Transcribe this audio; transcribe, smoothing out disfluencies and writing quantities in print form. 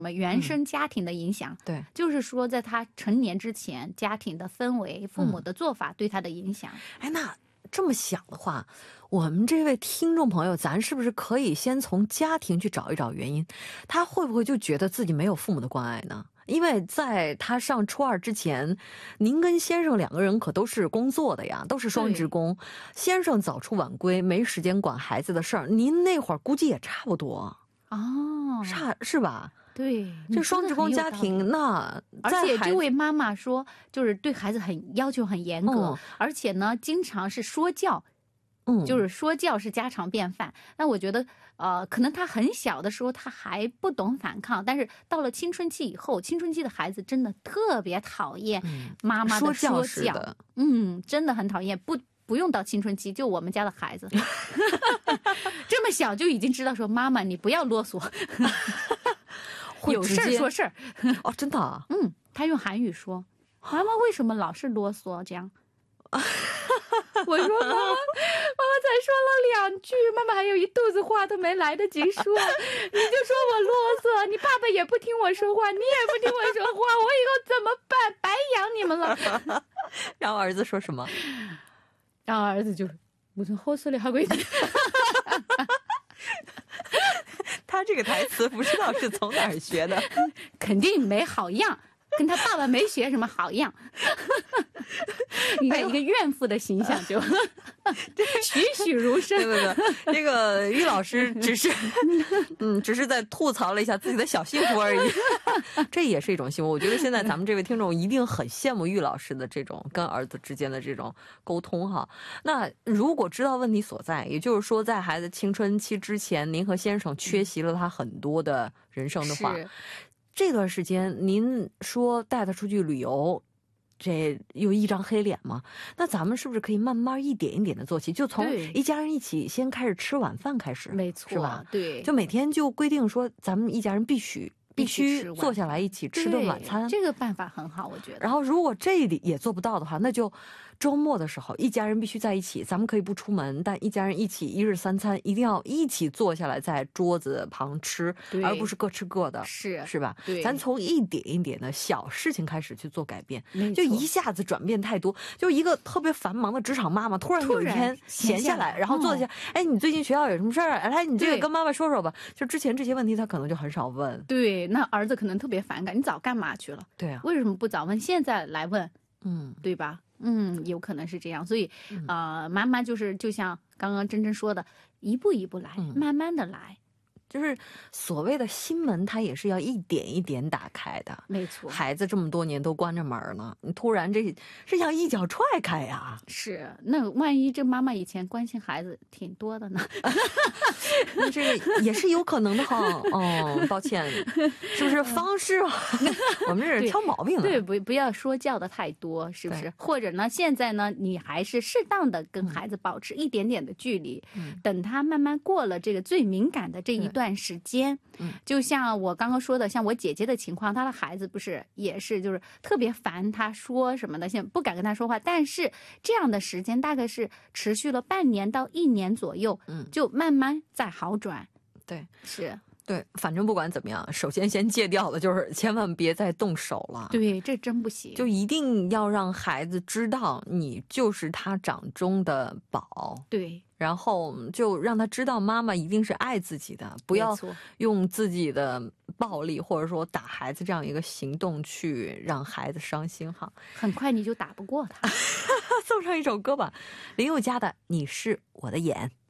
原生家庭的影响， 对， 就是说在他成年之前，家庭的氛围、父母的做法对他的影响。 哎，那这么想的话，我们这位听众朋友，咱是不是可以先从家庭去找一找原因？他会不会就觉得自己没有父母的关爱呢？因为在他上初二之前，您跟先生两个人可都是工作的呀，都是双职工。先生早出晚归，没时间管孩子的事儿，您那会儿估计也差不多哦， 是吧？ 对， 这双职工家庭，那而且这位妈妈说，就是对孩子要求很严格，而且呢，经常是说教。就是说教是家常便饭。那我觉得可能他很小的时候他还不懂反抗，但是到了青春期以后，青春期的孩子真的特别讨厌妈妈的说教，真的很讨厌。不用到青春期，就我们家的孩子这么小就已经知道说，妈妈你不要啰嗦有事儿说事儿。 哦，真的啊？ 他用韩语说，妈妈为什么老是啰嗦这样我说妈妈才说了2句，妈妈还有一肚子话都没来得及说，你就说我啰嗦，你爸爸也不听我说话，你也不听我说话，我以后怎么办？白养你们了。 然后儿子说什么？ 然后儿子就무슨 헛소리 하고 있지。 他这个台词不知道是从哪儿学的， 肯定没好样。跟他爸爸没学什么好样。你看一个怨妇的形象就栩栩如生。 对，这个于老师只是在吐槽了一下自己的小幸福而已。这也是一种幸福。我觉得现在咱们这位听众一定很羡慕于老师的这种跟儿子之间的这种沟通哈。那如果知道问题所在，也就是说在孩子青春期之前，您和先生缺席了他很多的人生的话，这段时间您说带他出去旅游，这有一张黑脸吗？那咱们是不是可以慢慢一点一点的做起，就从一家人一起先开始吃晚饭开始？没错，是吧？对，就每天就规定说咱们一家人必须坐下来一起吃顿晚餐。这个办法很好，我觉得。然后如果这里也做不到的话，那就周末的时候一家人必须在一起，咱们可以不出门，但一家人一起一日三餐一定要一起坐下来在桌子旁吃，而不是各吃各的，是吧？对，咱从一点一点的小事情开始去做改变，就一下子转变太多。就一个特别繁忙的职场妈妈突然有一天闲下来，然后坐下，哎，你最近学校有什么事儿？来，你这个跟妈妈说说吧。就之前这些问题他可能就很少问。对，那儿子可能特别反感，你早干嘛去了？对啊，为什么不早问？现在来问，对吧？有可能是这样。所以妈妈就像刚刚珍珍说的，一步一步来，慢慢的来。就是所谓的心门，它也是要一点一点打开的。没错，孩子这么多年都关着门呢，你突然这像一脚踹开呀。是，那万一这妈妈以前关心孩子挺多的呢？那这个也是有可能的哈。抱歉，是不是方式我们这是挑毛病的。对，不要说教的太多，是不是？或者呢，现在呢，你还是适当的跟孩子保持一点点的距离，等他慢慢过了这个最敏感的这一段时间。就像我刚刚说的，像我姐姐的情况，她的孩子不是也是就是特别烦她说什么的，现在不敢跟她说话，但是这样的时间大概是持续了半年到1年左右，就慢慢在好转。对，是。对，反正不管怎么样，首先先戒掉了，就是千万别再动手了。对，这真不行。就一定要让孩子知道你就是他掌中的宝。对，然后就让他知道妈妈一定是爱自己的，不要用自己的暴力或者说打孩子这样一个行动去让孩子伤心哈。很快你就打不过他。送上一首歌吧，林宥嘉的《你是我的眼》。